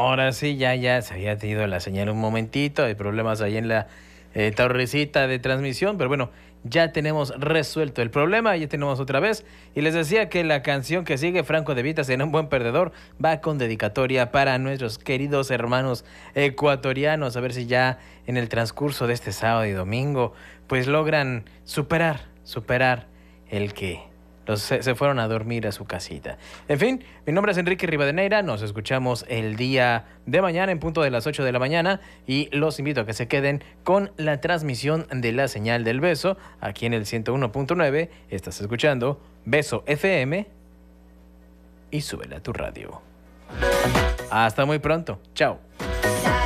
Ahora sí, ya se había tenido la señal un momentito, hay problemas ahí en la torrecita de transmisión, pero bueno, ya tenemos resuelto el problema, ya tenemos otra vez. Y les decía que la canción que sigue, Franco De Vita, en Un Buen Perdedor, va con dedicatoria para nuestros queridos hermanos ecuatorianos, a ver si ya en el transcurso de este sábado y domingo, pues logran superar el que se fueron a dormir a su casita. En fin, mi nombre es Enrique Rivadeneira. Nos escuchamos el día de mañana en punto de las 8 de la mañana y los invito a que se queden con la transmisión de la señal del beso aquí en el 101.9. Estás escuchando Beso FM y súbele a tu radio. Hasta muy pronto. Chao.